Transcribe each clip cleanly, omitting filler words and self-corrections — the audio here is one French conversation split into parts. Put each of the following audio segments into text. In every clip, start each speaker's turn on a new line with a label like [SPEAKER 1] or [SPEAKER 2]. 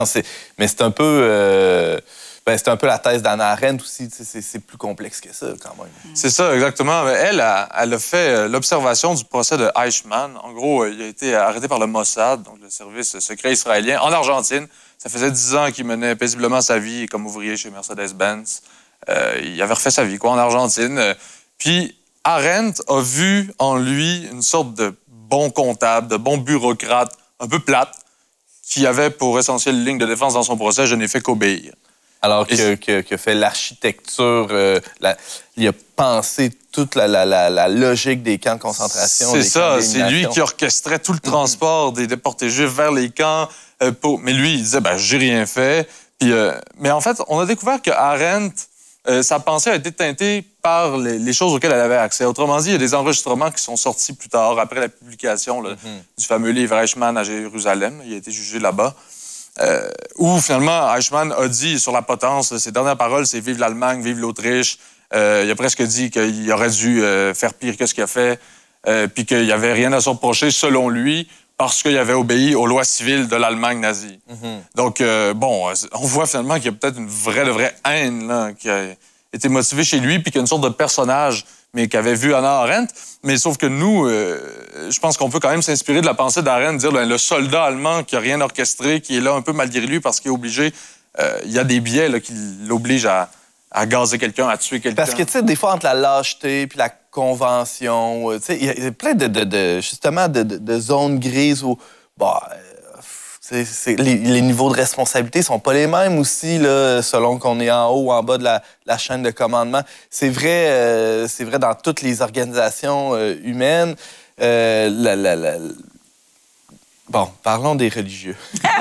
[SPEAKER 1] Mais c'est un peu... c'est un peu la thèse d'Hannah Arendt aussi. C'est plus complexe que ça, quand même.
[SPEAKER 2] C'est ça, exactement. Elle a fait l'observation du procès de Eichmann. En gros, il a été arrêté par le Mossad, donc le service secret israélien, en Argentine. Ça faisait 10 ans qu'il menait paisiblement sa vie comme ouvrier chez Mercedes-Benz. Il avait refait sa vie, en Argentine. Puis Arendt a vu en lui une sorte de bon comptable, de bon bureaucrate, un peu plate, qui avait pour essentielle ligne de défense dans son procès « Je n'ai fait qu'obéir ».
[SPEAKER 1] Alors que fait l'architecture, il a pensé toute la logique des camps de concentration.
[SPEAKER 2] C'est ça, c'est lui qui orchestrait tout le transport des déportés juifs vers les camps. Mais lui, il disait, j'ai rien fait. Puis, mais en fait, on a découvert que Arendt, sa pensée a été teintée par les choses auxquelles elle avait accès. Autrement dit, il y a des enregistrements qui sont sortis plus tard, après la publication du fameux livre Eichmann à Jérusalem. Il a été jugé là-bas. Où finalement, Eichmann a dit sur la potence, ses dernières paroles, c'est « Vive l'Allemagne, vive l'Autriche ». Il a presque dit qu'il aurait dû faire pire que ce qu'il a fait, puis qu'il n'y avait rien à se reprocher, selon lui, parce qu'il avait obéi aux lois civiles de l'Allemagne nazie. Donc, on voit finalement qu'il y a peut-être une vraie haine là, qui a été motivée chez lui, puis qu'il y a une sorte de personnage, mais qu'avait vu Hannah Arendt. Mais sauf que nous, je pense qu'on peut quand même s'inspirer de la pensée d'Arendt, dire le soldat allemand qui n'a rien orchestré, qui est là un peu malgré lui parce qu'il est obligé, il y a des biais là, qui l'obligent à gazer quelqu'un, à tuer quelqu'un.
[SPEAKER 1] Parce que, tu sais, des fois, entre la lâcheté puis la convention, tu sais, il y a plein justement de zones grises où, les niveaux de responsabilité sont pas les mêmes aussi, là, selon qu'on est en haut ou en bas de la chaîne de commandement. C'est vrai dans toutes les organisations humaines. Bon, parlons des religieux.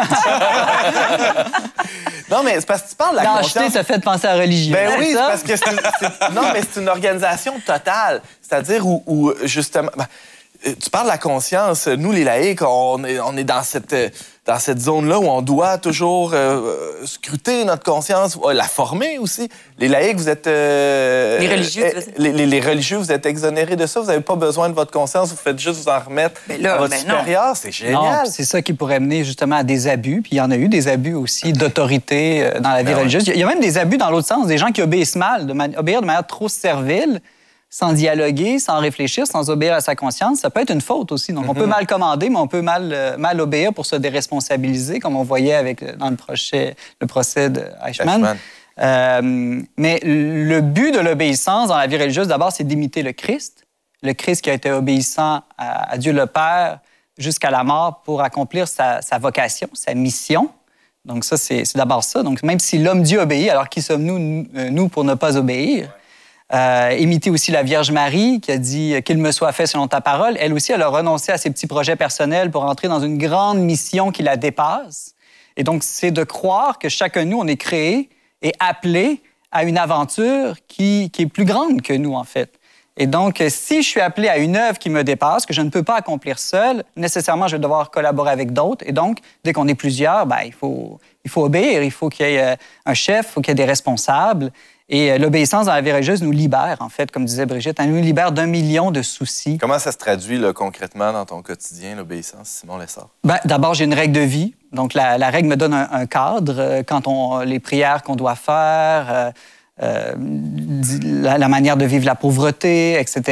[SPEAKER 1] Non, mais c'est parce que tu parles de la conscience...
[SPEAKER 3] Lâcheté t'a fait penser à religieux.
[SPEAKER 1] Ben oui, c'est parce que non, mais c'est une organisation totale. C'est-à-dire où justement... tu parles de la conscience. Nous, les laïcs, on est dans cette zone-là où on doit toujours scruter notre conscience, la former aussi. Les laïcs, vous êtes...
[SPEAKER 4] les religieux,
[SPEAKER 1] les religieux, vous êtes exonérés de ça. Vous n'avez pas besoin de votre conscience. Vous faites juste vous en remettre à votre supérieur. C'est génial.
[SPEAKER 3] C'est ça qui pourrait mener justement à des abus. Puis il y en a eu des abus aussi d'autorité dans la vie religieuse. Il y a même des abus dans l'autre sens. Des gens qui obéissent mal, obéir de manière trop servile, sans dialoguer, sans réfléchir, sans obéir à sa conscience, ça peut être une faute aussi. Donc, on peut mal commander, mais on peut mal obéir pour se déresponsabiliser, comme on voyait dans le procès de Eichmann. Mais le but de l'obéissance dans la vie religieuse, d'abord, c'est d'imiter le Christ qui a été obéissant à Dieu le Père jusqu'à la mort pour accomplir sa vocation, sa mission. Donc, ça, c'est d'abord ça. Donc, même si l'homme-Dieu obéit, alors qui sommes-nous, nous, pour ne pas obéir? Imiter aussi la Vierge Marie qui a dit « Qu'il me soit fait selon ta parole ». Elle aussi, elle a renoncé à ses petits projets personnels pour entrer dans une grande mission qui la dépasse. Et donc, c'est de croire que chacun de nous, on est créé et appelé à une aventure qui est plus grande que nous, en fait. Et donc, si je suis appelé à une œuvre qui me dépasse, que je ne peux pas accomplir seul, nécessairement, je vais devoir collaborer avec d'autres. Et donc, dès qu'on est plusieurs, il faut obéir. Il faut qu'il y ait un chef, il faut qu'il y ait des responsables. Et l'obéissance dans la vie religieuse nous libère, en fait, comme disait Brigitte. Elle nous libère d'1 million de soucis.
[SPEAKER 1] Comment ça se traduit là, concrètement dans ton quotidien, l'obéissance, Simon Lessard? D'abord,
[SPEAKER 3] j'ai une règle de vie. Donc, la règle me donne un cadre. Les prières qu'on doit faire, la manière de vivre la pauvreté, etc.